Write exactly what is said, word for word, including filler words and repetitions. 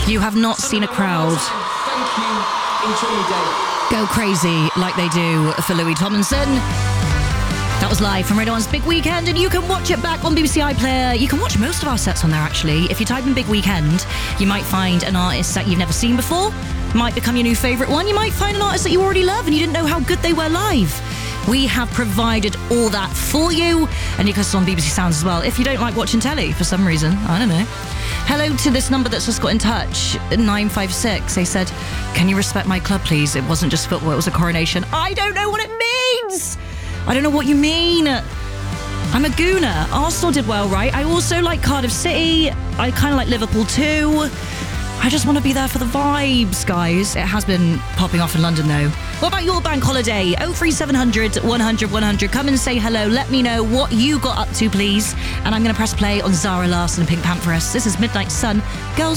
You have not seen a crowd go crazy like they do for Louis Tomlinson. That was live from Radio one's Big Weekend, and you can watch it back on B B C iPlayer. You can watch most of our sets on there, actually. If you type in Big Weekend, you might find an artist that you've never seen before. Might become your new favourite one. You might find an artist that you already love and you didn't know how good they were live. We have provided all that for you, and you can listen on B B C Sounds as well if you don't like watching telly for some reason. I don't know. Hello to this number that's just got in touch, nine five six. They said, can you respect my club, please? It wasn't just football, it was a coronation. I don't know what it means. I don't know what you mean. I'm a gooner. Arsenal did well, right? I also like Cardiff City. I kind of like Liverpool too. I just want to be there for the vibes, guys. It has been popping off in London, though. What about your bank holiday? oh three seven hundred, one hundred, one hundred. Come and say hello. Let me know what you got up to, please. And I'm going to press play on Zara Larsson and Pink Pantheress. This is Midnight Sun. Girls